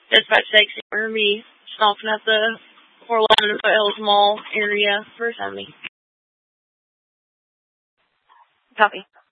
Dispatch 6, we're going to be stopping at the 411 Foothills Mall area for Sunday. Copy.